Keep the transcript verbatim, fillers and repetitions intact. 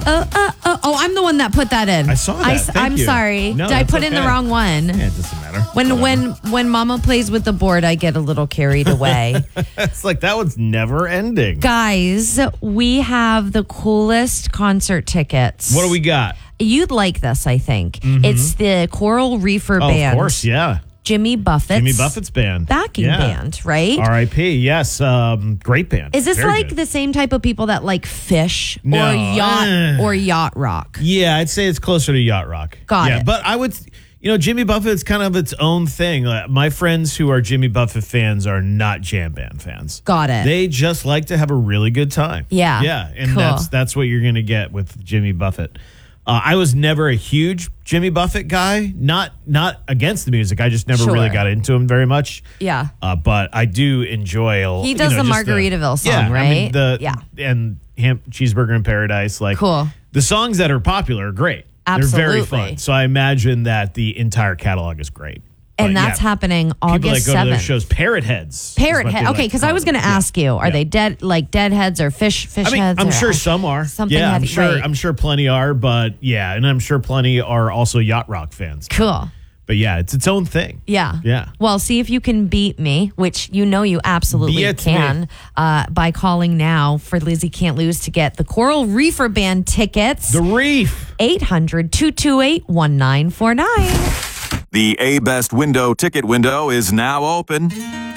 oh, oh, oh, oh, I'm the one that put that in. I saw that. I, Thank I'm you. sorry. No, Did I that's put in the okay. wrong one? Yeah, it doesn't matter. When Whatever. when when Mama plays with the board, I get a little carried away. It's like that one's never ending. Guys, we have the coolest concert tickets. What do we got? You'd like this, I think. It's the Coral Reefer Oh, Band. of course, yeah. Jimmy Buffett's Jimmy Buffett's band. backing Yeah. band, right? R I P Yes, um, great band. Is this Very like good. the same type of people that like Fish No. or yacht Eh. or yacht rock? Yeah, I'd say it's closer to yacht rock. Got yeah, it. But I would, you know, Jimmy Buffett's kind of its own thing. Like, my friends who are Jimmy Buffett fans are not jam band fans. Got it. They just like to have a really good time. Yeah. Yeah, and Cool. that's that's what you're going to get with Jimmy Buffett. Uh, I was never a huge Jimmy Buffett guy. Not not against the music. I just never Sure. really got into him very much. Yeah. Uh, but I do enjoy. A, He you does know, the just Margaritaville song, yeah, I mean, right? the, Yeah. and ham, Cheeseburger in Paradise. Like Cool. The songs that are popular are great. They're very Absolutely. fun. So I imagine that the entire catalog is great. And But, that's yeah, happening People that August go to those seventh. shows, Parrot Heads. is Parrot what they head. like Okay, to because I call was them. going to Yeah. ask you, are Yeah. they dead like dead heads or fish fish I mean, heads? I'm or sure some are. Something yeah, I'm heavy, sure. right. I'm sure plenty are, but yeah, and I'm sure plenty are also yacht rock fans. Cool. But yeah, it's its own thing. Yeah. Yeah. Well, see if you can beat me, which you know you absolutely Beat can, me. uh, by calling now for Lizzie Can't Lose to get the Coral Reefer Band tickets. The Reef. eight hundred, two two eight, one nine four nine. The A-Best window ticket window is now open.